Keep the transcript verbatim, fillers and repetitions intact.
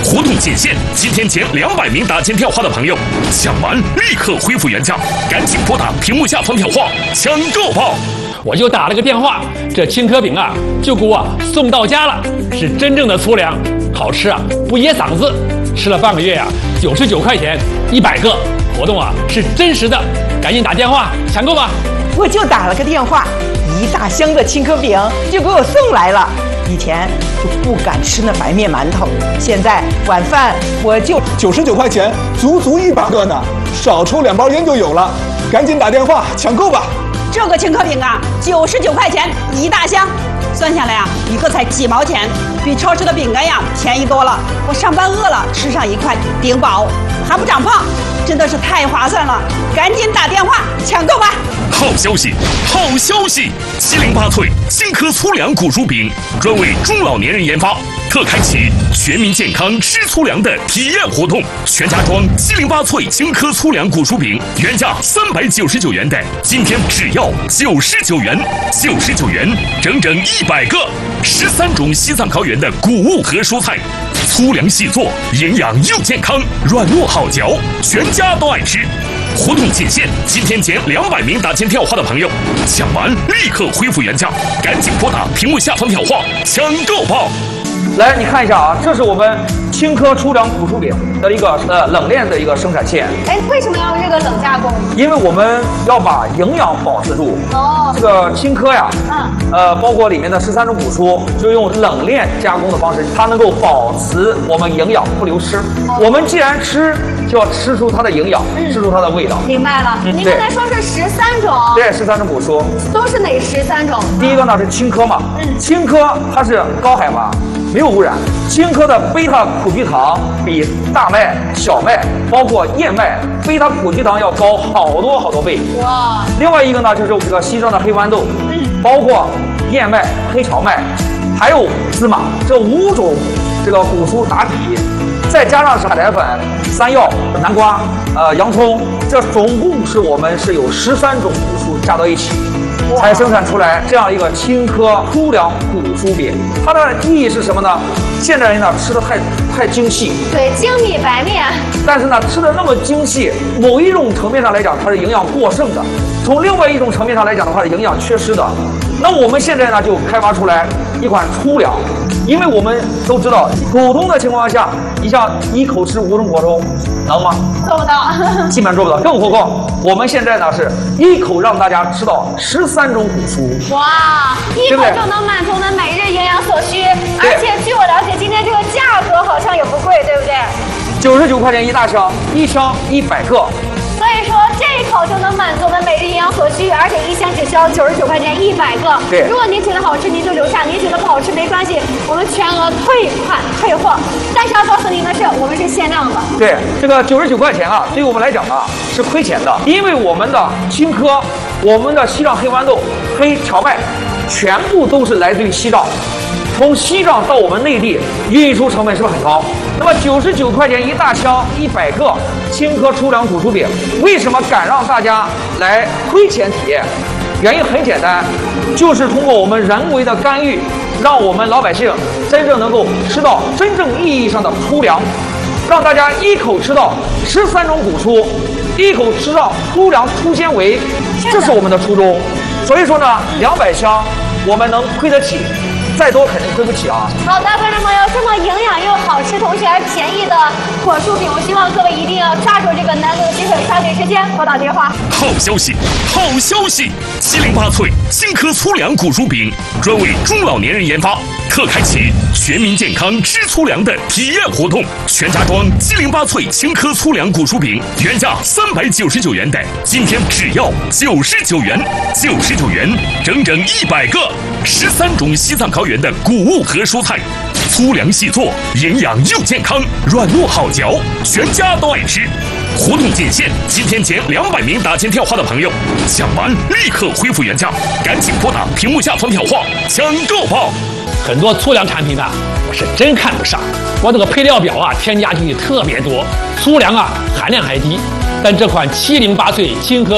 活动仅限今天前两百名打进电话的朋友，抢完立刻恢复原价，赶紧拨打屏幕下方电话抢购吧！ 我就打了个电话，这青稞饼啊就给我送到家了，是真正的粗粮，好吃啊，不噎嗓子。吃了半个月呀、啊，九十九块钱一百个，活动啊是真实的，赶紧打电话抢购吧！ 我就打了个电话，一大箱的青稞饼就给我送来了。以前就不敢吃那白面馒头，现在晚饭我就九十九块钱，足足一百个呢，少抽两包烟就有了，赶紧打电话抢购吧！ 这个青稞饼啊，九十九块钱一大箱，算下来啊，一个才几毛钱，比超市的饼干呀便宜多了。我上班饿了，吃上一块顶饱，还不长胖，真的是太划算了！赶紧打电话抢购吧！ 好消息，好消息！七零八脆青稞粗粮古薯饼，专为中老年人研发，特开启全民健康吃粗粮的体验活动。全家装七零八脆青稞粗粮古薯饼，原价三百九十九元的，今天只要九十九元，九十九元，整整一百个，十三种西藏高原的谷物和蔬菜，粗粮细做，营养又健康，软糯好嚼，全家都爱吃。活动仅限今天前两百名打进电话的朋友，抢完立刻恢复原价，赶紧拨打屏幕下方电话抢购吧！ 来，你看一下啊，这是我们青稞粗粮古薯饼的一个呃冷链的一个生产线。 哎，为什么要用这个冷加工？ 因为我们要把营养保持住。哦，这个青稞呀，嗯，呃，包括里面的十三种古蔬，就用冷链加工的方式，它能够保持我们营养不流失。哦、我们既然吃，就要吃出它的营养，嗯、吃出它的味道。 明白了。嗯、您刚才说是十三种。 对，十三种古蔬。 都是哪十三种？ 第一个呢是青稞嘛，嗯，青稞它是高海拔。没有污染，青稞的贝塔苦菊糖比大麦、小麦，包括燕麦，贝塔苦菊糖要高好多好多倍。哇！另外一个呢，就是这个西藏的黑豌豆，嗯，包括燕麦、黑荞麦，还有芝麻，这五种这个古蔬打底，再加上是海苔粉、山药、南瓜、呃洋葱，这总共是我们是有十三种古蔬加到一起。才生产出来这样一个青稞粗粮古薯饼，它的意义是什么呢？现代人呢吃的太太精细， 对，精米白面， 但是呢吃的那么精细，某一种层面上来讲它是营养过剩的，从另外一种层面上来讲的话是营养缺失的。那我们现在呢就开发出来一款粗粮，因为我们都知道普通的情况下，你像一口吃五种果蔬，能吗？ 做不到， 基本做不到。更何况我们现在呢是一口让大家吃到十三种古蔬， 哇，一口就能满足我们每日营养所需。而且据我了解，今天这个价格好像也不贵，对不对？ 九十九块钱一大箱，一箱一百个。 所以说这一口就能满足我们每日营养所需，而且一箱只需要九十九块钱一百个。 对， 如果您觉得好吃，您就留下；您觉得不好吃没关系，我们全额退款退货。但是要告诉您的是，我们是限量的。 对，这个九十九块钱啊，对于我们来讲啊是亏钱的，因为我们的青稞、我们的西藏黑豌豆、黑荞麦，全部都是来自于西藏。从西藏到我们内地运输成本是不是很高？那么九十九块钱一大箱一百个青稞粗粮古薯饼，为什么敢让大家来亏钱体验？原因很简单，就是通过我们人为的干预，让我们老百姓真正能够吃到真正意义上的粗粮，让大家一口吃到十三种古蔬，一口吃到粗粮粗纤维，这是我们的初衷。所以说呢，两百箱我们能亏得起。再多肯定亏不起啊！ 好的，观众朋友，这么营养又好吃，同时还便宜的果蔬饼，我希望各位一定要抓住这个难得的机会，抓紧时间拨打电话。 好消息，好消息！七零八脆青稞粗粮古薯饼，专为中老年人研发，特开启全民健康吃粗粮的体验活动。全家装七零八脆青稞粗粮古薯饼，原价三百九十九元的，今天只要九十九元，九十九元，整整一百个，十三种西藏高原的谷物和蔬菜，粗粮细做，营养又健康，软糯好嚼，全家都爱吃。活动仅限今天前两百名打进电话的朋友，抢完立刻恢复原价，赶紧拨打屏幕下方电话抢购吧！ 很多粗粮产品啊，我是真看不上。我这个配料表啊，添加进去特别多，粗粮啊含量还低，但这款七零八脆青稞